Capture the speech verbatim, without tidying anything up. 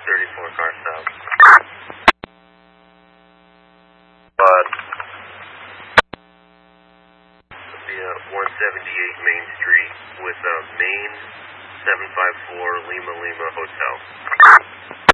thirty-four car south. But it'll be at one seventy-eight Main Street with uh, Main seven five four Lima Lima Hotel.